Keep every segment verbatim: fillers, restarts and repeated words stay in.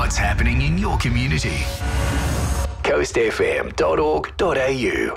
what's happening in your community. coast f m dot org dot a u.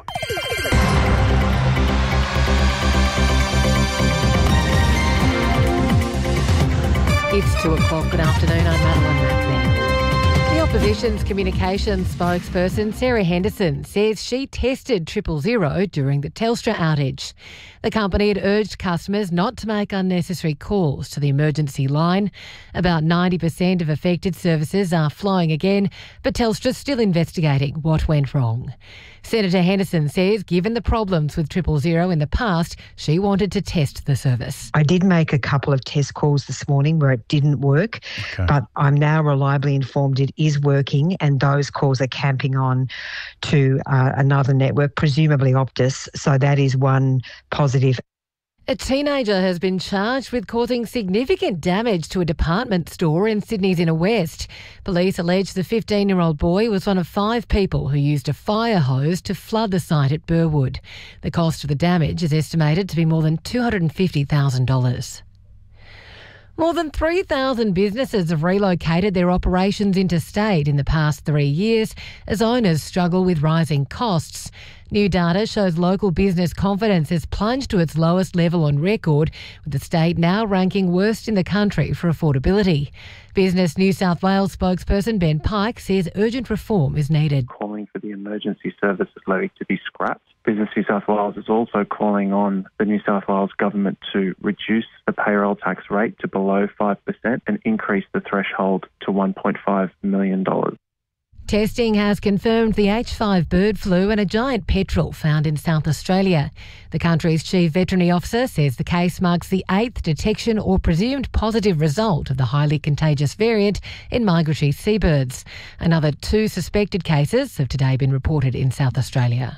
It's two o'clock. Good afternoon. I'm Madeline Rathman. The opposition's communications spokesperson, Sarah Henderson, says she tested triple zero during the Telstra outage. The company had urged customers not to make unnecessary calls to the emergency line. About ninety percent of affected services are flowing again, but Telstra's still investigating what went wrong. Senator Henderson says given the problems with triple zero in the past, she wanted to test the service. I did make a couple of test calls this morning where it didn't work, okay. but I'm now reliably informed it is working and those calls are camping on to uh, another network, presumably Optus, so that is one positive. A teenager has been charged with causing significant damage to a department store in Sydney's inner west. Police allege the fifteen-year-old boy was one of five people who used a fire hose to flood the site at Burwood. The cost of the damage is estimated to be more than two hundred fifty thousand dollars. More than three thousand businesses have relocated their operations interstate in the past three years as owners struggle with rising costs. New data shows local business confidence has plunged to its lowest level on record, with the state now ranking worst in the country for affordability. Business New South Wales spokesperson Ben Pike says urgent reform is needed. Calling for the emergency services levy to be scrapped. Business New South Wales is also calling on the New South Wales government to reduce the payroll tax rate to below five percent and increase the threshold to one point five million dollars. Testing has confirmed the H five bird flu and a giant petrel found in South Australia. The country's chief veterinary officer says the case marks the eighth detection or presumed positive result of the highly contagious variant in migratory seabirds. Another two suspected cases have today been reported in South Australia.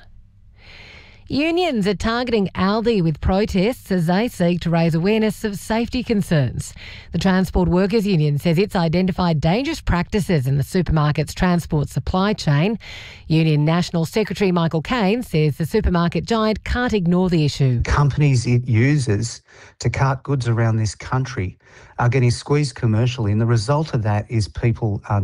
Unions are targeting Aldi with protests as they seek to raise awareness of safety concerns. The Transport Workers Union says it's identified dangerous practices in the supermarket's transport supply chain. Union National Secretary Michael Caine says the supermarket giant can't ignore the issue. Companies it uses to cart goods around this country are getting squeezed commercially, and the result of that is people are